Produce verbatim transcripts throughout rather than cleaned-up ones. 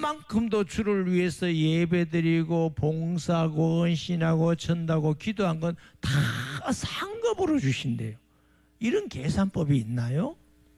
이만큼도 주를 위해서 예배드리고 봉사하고 헌신하고 전다고 기도한 건 다 상급으로 주신대요. 이런 계산법이 있나요?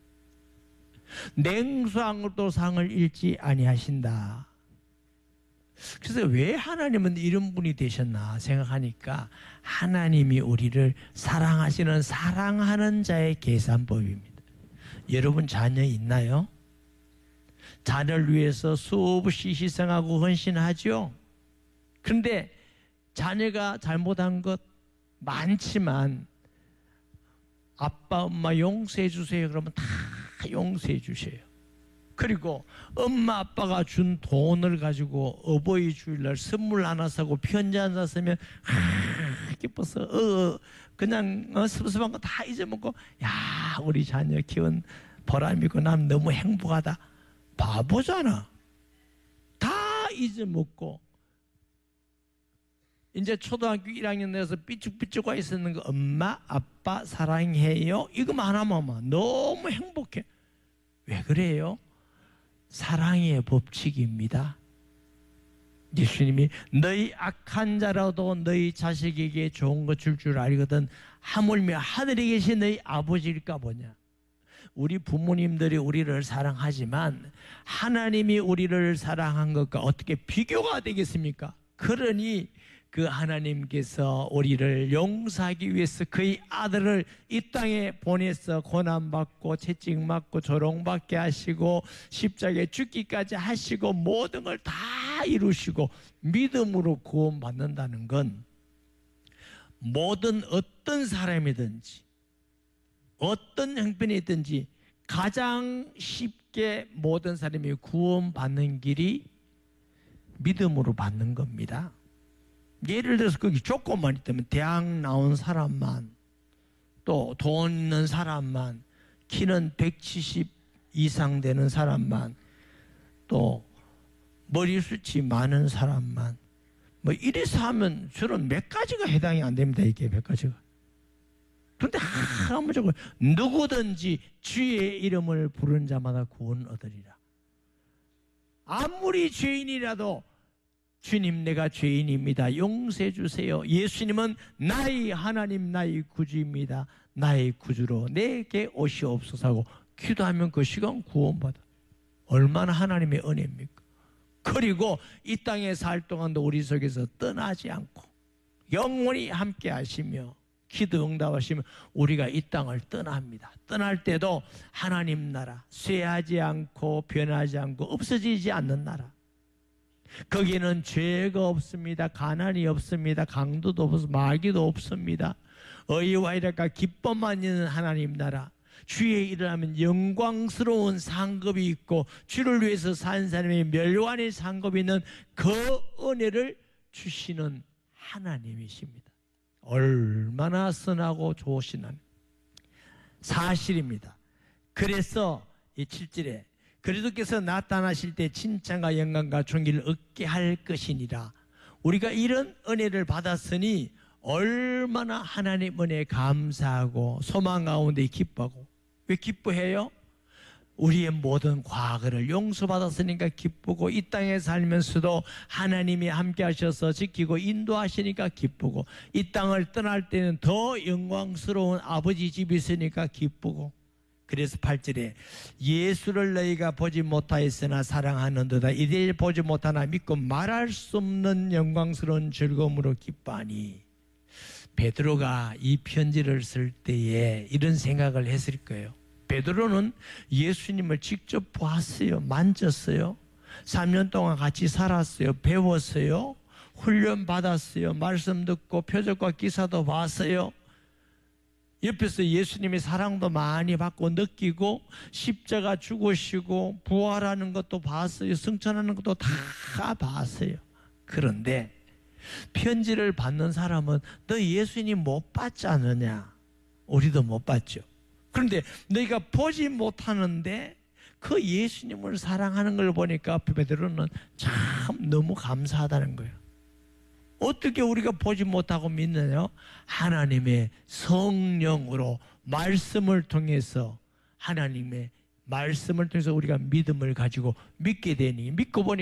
냉수함으로도 상을 잃지 아니하신다. 그래서 왜 하나님은 이런 분이 되셨나 생각하니까 하나님이 우리를 사랑하시는 사랑하는 자의 계산법입니다. 여러분 자녀 있나요? 자녀를 위해서 수없이 희생하고 헌신하죠. 그런데 자녀가 잘못한 것 많지만 아빠 엄마 용서해 주세요 그러면 다 용서해 주세요. 그리고 엄마 아빠가 준 돈을 가지고 어버이 주일날 선물 하나 사고 편지 하나 쓰면 아, 기뻐서 어, 그냥 어, 습습한 거 다 잊어먹고 야 우리 자녀 키운 보람이고 난 너무 행복하다. 바보잖아. 다 잊어먹고 이제 초등학교 일 학년 돼서 삐죽삐죽 와 있었는 거 엄마 아빠 사랑해요 이거만 하면 너무 행복해. 왜 그래요? 사랑의 법칙입니다. 예수님이 너희 악한 자라도 너희 자식에게 좋은 것 줄 줄 알거든 하물며 하늘에 계신 너희 아버지일까 보냐. 우리 부모님들이 우리를 사랑하지만 하나님이 우리를 사랑한 것과 어떻게 비교가 되겠습니까? 그러니 그 하나님께서 우리를 용서하기 위해서 그의 아들을 이 땅에 보내서 고난받고 채찍맞고 조롱받게 하시고 십자가에 죽기까지 하시고 모든 걸 다 이루시고 믿음으로 구원받는다는 건 모든 어떤 사람이든지 어떤 형편이든지 가장 쉽게 모든 사람이 구원받는 길이 믿음으로 받는 겁니다. 예를 들어서 거기 조건만 있다면 대학 나온 사람만 또 돈 있는 사람만 키는 백칠십 이상 되는 사람만 또 머리숱이 많은 사람만 뭐 이래서 하면 저런 몇 가지가 해당이 안 됩니다. 이게 몇 가지가. 그런데 아무쪼록 누구든지 주의 이름을 부르는 자마다 구원 얻으리라. 아무리 죄인이라도 주님 내가 죄인입니다. 용서해 주세요. 예수님은 나의 하나님 나의 구주입니다. 나의 구주로 내게 오시옵소서 하고 기도하면 그 시간 구원받아. 얼마나 하나님의 은혜입니까? 그리고 이 땅에 살 동안도 우리 속에서 떠나지 않고 영원히 함께 하시며 기도 응답하시면 우리가 이 땅을 떠납니다. 떠날 때도 하나님 나라 쇠하지 않고 변하지 않고 없어지지 않는 나라. 거기에는 죄가 없습니다. 가난이 없습니다. 강도도 없습니다. 마귀도 없습니다. 의와 이랄까 기쁨만 있는 하나님 나라. 주의 일을 하면 영광스러운 상급이 있고 주를 위해서 산 사람의 멸관의 상급이 있는 그 은혜를 주시는 하나님이십니다. 얼마나 선하고 좋으신 하나님. 사실입니다. 그래서 이 칠 절에 그리스도께서 나타나실 때 칭찬과 영광과 존귀를 얻게 할 것이니라. 우리가 이런 은혜를 받았으니 얼마나 하나님 은혜에 감사하고 소망 가운데 기뻐하고. 왜 기뻐해요? 우리의 모든 과거를 용서받았으니까 기쁘고 이 땅에 살면서도 하나님이 함께 하셔서 지키고 인도하시니까 기쁘고 이 땅을 떠날 때는 더 영광스러운 아버지 집이 있으니까 기쁘고. 그래서 팔 절에 예수를 너희가 보지 못하였으나 사랑하는도다 이제 보지 못하나 믿고 말할 수 없는 영광스러운 즐거움으로 기뻐하니. 베드로가 이 편지를 쓸 때에 이런 생각을 했을 거예요. 베드로는 예수님을 직접 보았어요. 만졌어요. 삼 년 동안 같이 살았어요. 배웠어요. 훈련 받았어요. 말씀 듣고 표적과 기사도 봤어요. 옆에서 예수님의 사랑도 많이 받고 느끼고 십자가 죽으시고 부활하는 것도 봤어요. 승천하는 것도 다 봤어요. 그런데 편지를 받는 사람은 너 예수님 못 봤지 않느냐? 우리도 못 봤죠. 그런데 너희가 보지 못하는데 그 예수님을 사랑하는 걸 보니까 베드로는 참 너무 감사하다는 거예요. 어떻게 우리가 보지 못하고 믿느냐? 하나님의 성령으로 말씀을 통해서 하나님의 말씀을 통해서 우리가 믿음을 가지고 믿게 되니 믿고 보니